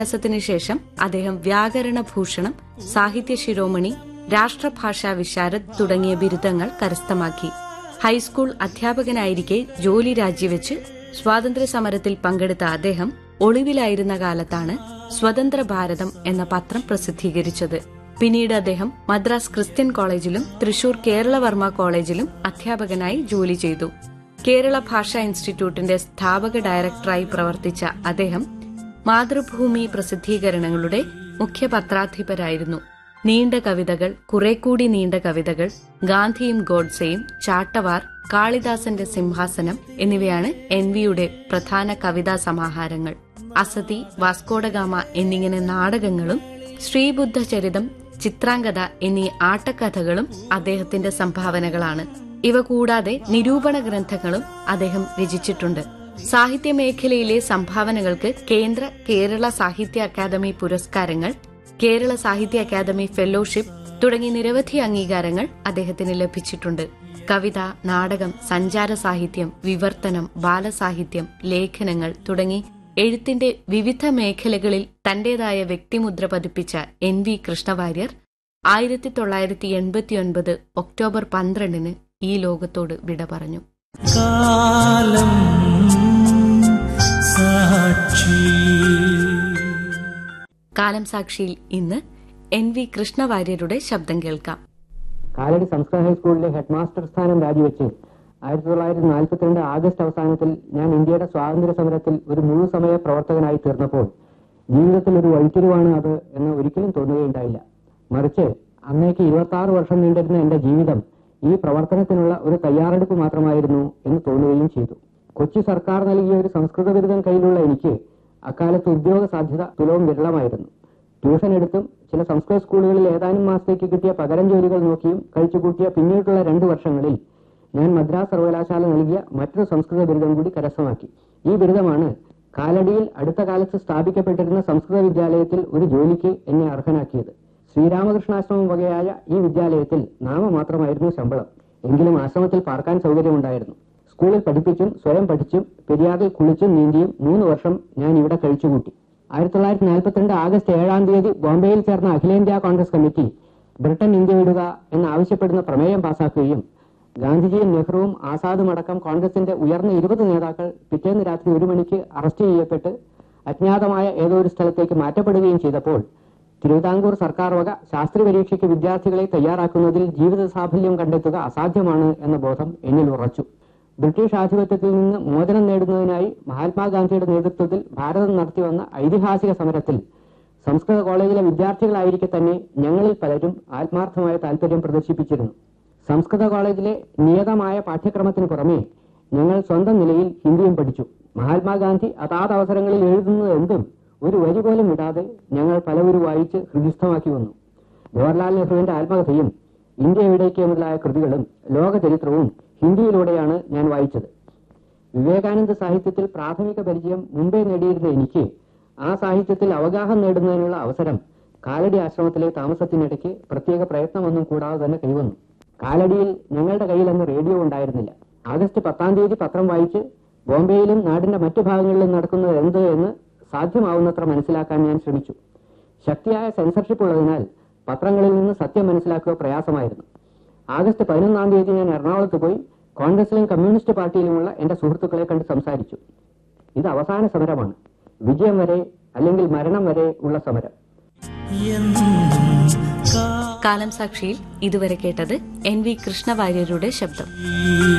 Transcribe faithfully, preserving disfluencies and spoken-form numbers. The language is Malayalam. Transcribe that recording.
വിദ്യാഭ്യാസത്തിന് ശേഷം അദ്ദേഹം വ്യാകരണ ഭൂഷണം, സാഹിത്യ ശിരോമണി, രാഷ്ട്രഭാഷാ വിശാരദ് തുടങ്ങിയ ബിരുദങ്ങൾ കരസ്ഥമാക്കി. ഹൈസ്കൂൾ അധ്യാപകനായിരിക്കെ ജോലി രാജിവെച്ച് സ്വാതന്ത്ര്യ സമരത്തിൽ പങ്കെടുത്ത അദ്ദേഹം ഒളിവിലായിരുന്ന കാലത്താണ് സ്വതന്ത്ര ഭാരതം എന്ന പത്രം പ്രസിദ്ധീകരിച്ചത്. പിന്നീട് അദ്ദേഹം മദ്രാസ് ക്രിസ്ത്യൻ കോളേജിലും തൃശൂർ കേരളവർമ്മ കോളേജിലും അധ്യാപകനായി ജോലി ചെയ്തു. കേരള ഭാഷാ ഇൻസ്റ്റിറ്റ്യൂട്ടിന്റെ സ്ഥാപക ഡയറക്ടറായി പ്രവർത്തിച്ച അദ്ദേഹം മാതൃഭൂമി പ്രസിദ്ധീകരണങ്ങളുടെ മുഖ്യ പത്രാധിപരായിരുന്നു. നീണ്ട കവിതകൾ, കുറേക്കൂടി നീണ്ട കവിതകൾ, ഗാന്ധിയും ഗോഡ്സെയും, ചാട്ടവാർ, കാളിദാസന്റെ സിംഹാസനം എന്നിവയാണ് എൻ വിയുടെ പ്രധാന കവിതാ സമാഹാരങ്ങൾ. അസതി, വാസ്കോഡഗാമ എന്നിങ്ങനെ നാടകങ്ങളും ശ്രീബുദ്ധചരിതം, ചിത്രാംഗത എന്നീ ആട്ടക്കഥകളും അദ്ദേഹത്തിന്റെ സംഭാവനകളാണ്. ഇവ കൂടാതെ നിരൂപണ ഗ്രന്ഥങ്ങളും അദ്ദേഹം രചിച്ചിട്ടുണ്ട്. സാഹിത്യമേഖലയിലെ സംഭാവനകൾക്ക് കേന്ദ്ര കേരള സാഹിത്യ അക്കാദമി പുരസ്കാരങ്ങൾ, കേരള സാഹിത്യ അക്കാദമി ഫെലോഷിപ്പ് തുടങ്ങി നിരവധി അംഗീകാരങ്ങൾ അദ്ദേഹത്തിന് ലഭിച്ചിട്ടുണ്ട്. കവിത, നാടകം, സഞ്ചാര സാഹിത്യം, വിവർത്തനം, ബാലസാഹിത്യം, ലേഖനങ്ങൾ തുടങ്ങി എഴുത്തിന്റെ വിവിധ മേഖലകളിൽ തന്റേതായ വ്യക്തിമുദ്ര പതിപ്പിച്ച എൻ വി കൃഷ്ണവാര്യർ ആയിരത്തി തൊള്ളായിരത്തി എൺപത്തിയൊൻപത് ഒക്ടോബർ പന്ത്രണ്ടിന് ഈ ലോകത്തോട് വിട പറഞ്ഞു. കാലം സാക്ഷി. കാലം സാക്ഷിയിൽ ഇന്ന് എൻ വി കൃഷ്ണവാര്യരുടെ ശബ്ദം കേൾക്കാം. കാലടി സംസ്കൃത ഹൈസ്കൂളിലെ ഹെഡ് മാസ്റ്റർ സ്ഥാനം രാജിവെച്ച് ആയിരത്തി തൊള്ളായിരത്തി നാൽപ്പത്തിരണ്ട് ആഗസ്റ്റ് അവസാനത്തിൽ ഞാൻ ഇന്ത്യയുടെ സ്വാതന്ത്ര്യ സമരത്തിൽ ഒരു മുഴുസമയ പ്രവർത്തകനായി തീർന്നപ്പോൾ ജീവിതത്തിൽ ഒരു വഴിത്തിരിവാണ് അത് എന്ന് ഒരിക്കലും തോന്നുകയുണ്ടായില്ല. മറിച്ച് അന്നേക്ക് ഇരുപത്തി ആറ് വർഷം നീണ്ടിരുന്ന എന്റെ ജീവിതം ഈ പ്രവർത്തനത്തിനുള്ള ഒരു തയ്യാറെടുപ്പ് മാത്രമായിരുന്നു എന്ന് തോന്നുകയും ചെയ്തു. കൊച്ചി സർക്കാർ നൽകിയ ഒരു സംസ്കൃത ബിരുദം കയ്യിലുള്ള എനിക്ക് അക്കാലത്ത് ഉദ്യോഗ സാധ്യത തുലവും വിരളമായിരുന്നു. ട്യൂഷൻ എടുത്തും ചില സംസ്കൃത സ്കൂളുകളിൽ ഏതാനും മാസത്തേക്ക് കിട്ടിയ പകരം ജോലികൾ നോക്കിയും കഴിച്ചുകൂട്ടിയ പിന്നീടുള്ള രണ്ടു വർഷങ്ങളിൽ ഞാൻ മദ്രാസ് സർവകലാശാല നൽകിയ മറ്റൊരു സംസ്കൃത ബിരുദം കൂടി കരസ്ഥമാക്കി. ഈ ബിരുദമാണ് കാലടിയിൽ അടുത്ത കാലത്ത് സ്ഥാപിക്കപ്പെട്ടിരുന്ന സംസ്കൃത വിദ്യാലയത്തിൽ ഒരു ജോലിക്ക് എന്നെ അർഹനാക്കിയത്. ശ്രീരാമകൃഷ്ണാശ്രമം വകയായ ഈ വിദ്യാലയത്തിൽ നാമമാത്രമായിരുന്നു ശമ്പളം. എങ്കിലും ആശ്രമത്തിൽ പാർക്കാൻ സൗകര്യമുണ്ടായിരുന്നു. സ്കൂളിൽ പഠിപ്പിച്ചും സ്വയം പഠിച്ചും പെരിയാറിൽ കുളിച്ചും നീന്തിയും മൂന്ന് വർഷം ഞാൻ ഇവിടെ കഴിച്ചുകൂട്ടി. ആയിരത്തി തൊള്ളായിരത്തി നാൽപ്പത്തിരണ്ട് ആഗസ്റ്റ് ഏഴാം തീയതി ബോംബെയിൽ ചേർന്ന അഖിലേന്ത്യാ കോൺഗ്രസ് കമ്മിറ്റി ബ്രിട്ടൻ ഇന്ത്യ വിടുക എന്നാവശ്യപ്പെടുന്ന പ്രമേയം പാസാക്കുകയും ഗാന്ധിജിയും നെഹ്റുവും ആസാദും അടക്കം കോൺഗ്രസിന്റെ ഉയർന്ന ഇരുപത് നേതാക്കൾ പിറ്റേന്ന് രാത്രി ഒരു മണിക്ക് അറസ്റ്റ് ചെയ്യപ്പെട്ട് അജ്ഞാതമായ ഏതോ ഒരു സ്ഥലത്തേക്ക് മാറ്റപ്പെടുകയും ചെയ്തപ്പോൾ തിരുവിതാംകൂർ സർക്കാർ വക ശാസ്ത്രി പരീക്ഷയ്ക്ക് വിദ്യാർത്ഥികളെ തയ്യാറാക്കുന്നതിൽ ജീവിത സാഫല്യം കണ്ടെത്തുക അസാധ്യമാണ് എന്ന ബോധം എന്നിൽ ഉറച്ചു. ബ്രിട്ടീഷ് ആധിപത്യത്തിൽ നിന്ന് മോചനം നേടുന്നതിനായി മഹാത്മാഗാന്ധിയുടെ നേതൃത്വത്തിൽ ഭാരതം നടത്തിവന്ന ഐതിഹാസിക സമരത്തിൽ സംസ്കൃത കോളേജിലെ വിദ്യാർത്ഥികളായിരിക്കെ തന്നെ ഞങ്ങളിൽ പലരും ആത്മാർത്ഥമായ താല്പര്യം പ്രദർശിപ്പിച്ചിരുന്നു. സംസ്കൃത കോളേജിലെ നിയതമായ പാഠ്യക്രമത്തിന് പുറമെ ഞങ്ങൾ സ്വന്തം നിലയിൽ ഹിന്ദിയും പഠിച്ചു. മഹാത്മാഗാന്ധി അതാത് അവസരങ്ങളിൽ എഴുതുന്നത് എന്തും ഒരു വരി പോലും വിടാതെ ഞങ്ങൾ പലവരു വായിച്ച് ഹൃദിസ്ഥമാക്കി വന്നു. ജവഹർലാൽ നെഹ്റുവിന്റെ ആത്മകഥയും ഇന്ത്യ എവിടേക്ക് മുതലായ കൃതികളും ലോകചരിത്രവും ഹിന്ദിയിലൂടെയാണ് ഞാൻ വായിച്ചത്. വിവേകാനന്ദ സാഹിത്യത്തിൽ പ്രാഥമിക പരിചയം മുമ്പേ നേടിയിരുന്ന എനിക്ക് ആ സാഹിത്യത്തിൽ അവഗാഹം നേടുന്നതിനുള്ള അവസരം കാലടി ആശ്രമത്തിലെ താമസത്തിനിടയ്ക്ക് പ്രത്യേക പ്രയത്നമൊന്നും കൂടാതെ തന്നെ കൈവന്നു. കാലടിയിൽ ഞങ്ങളുടെ കയ്യിൽ അന്ന് റേഡിയോ ഉണ്ടായിരുന്നില്ല. ആഗസ്റ്റ് പത്താം തീയതി പത്രം വായിച്ച് ബോംബെയിലും നാടിന്റെ മറ്റു ഭാഗങ്ങളിലും നടക്കുന്നത് എന്ത് എന്ന് സാധ്യമാവുന്നത്ര മനസ്സിലാക്കാൻ ഞാൻ ശ്രമിച്ചു. ശക്തിയായ സെൻസർഷിപ്പ് ഉള്ളതിനാൽ പത്രങ്ങളിൽ നിന്ന് സത്യം മനസ്സിലാക്കുക പ്രയാസമായിരുന്നു. ആഗസ്റ്റ് പതിനൊന്നാം തീയതി ഞാൻ എറണാകുളത്ത് പോയി കോൺഗ്രസിലും കമ്മ്യൂണിസ്റ്റ് പാർട്ടിയിലുമുള്ള എന്റെ സുഹൃത്തുക്കളെ കണ്ട് സംസാരിച്ചു. ഇത് അവസാന സമരമാണ്, വിജയം വരെ അല്ലെങ്കിൽ മരണം വരെ ഉള്ള സമരം. കാലം സാക്ഷിയിൽ ഇതുവരെ കേട്ടത് എൻ വി കൃഷ്ണവാര്യരുടെ ശബ്ദം.